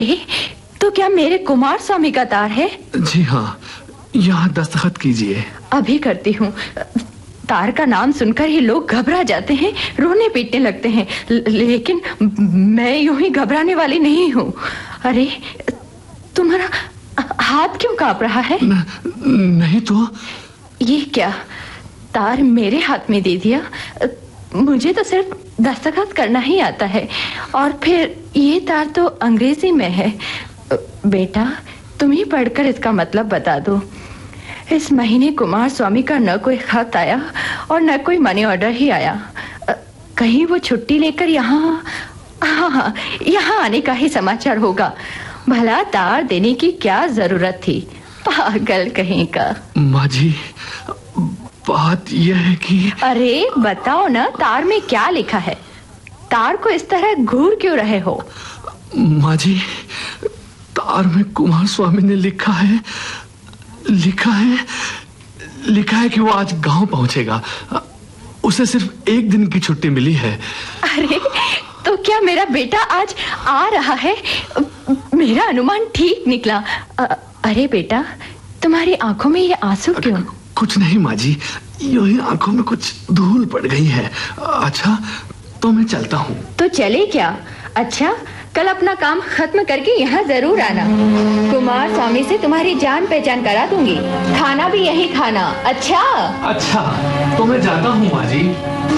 तो क्या मेरे कुमार स्वामी का तार है? जी हाँ, यहाँ दस्तखत कीजिए। अभी करती हूँ। तार का नाम सुनकर ही लोग घबरा जाते हैं, रोने पीटने लगते हैं, लेकिन मैं यूं ही घबराने वाली नहीं हूँ। अरे, तुम्हारा हाथ क्यों कांप रहा है? नहीं तो। ये क्या, तार मेरे हाथ में दे दिया? मुझे तो सिर्फ दस्तखत करना ही आता है, और फिर ये तार तो अंग्रेजी में है। बेटा, तुम ही पढ़कर इसका मतलब बता दो। इस महीने कुमार स्वामी का न कोई खत आया और न कोई मनी ऑर्डर ही आया। कहीं वो छुट्टी लेकर यहाँ यहाँ आने का ही समाचार होगा। भला तार देने की क्या जरूरत थी? पागल कहीं का। माँ जी, बात यह है कि... अरे बताओ ना, तार में क्या लिखा है? तार को इस तरह घूर क्यों रहे हो? माँ जी, तार में कुमार स्वामी ने लिखा है कि वो आज गांव पहुंचेगा। उसे सिर्फ एक दिन की छुट्टी मिली है। अरे, तो क्या मेरा बेटा आज आ रहा है? मेरा अनुमान ठीक निकला। अरे बेटा, तुम्हारी आंखों में ये आंसू क्यों? कुछ नहीं माँ जी, यूं ही आंखों में कुछ धूल पड़ गई है। अच्छा, तो मैं चलता हूँ। तो चले क्या? अच्छा, कल अपना काम खत्म करके यहाँ जरूर आना। कुमार स्वामी से तुम्हारी जान पहचान करा दूंगी। खाना भी यही खाना। अच्छा, तो मैं जाता हूँ माँ जी।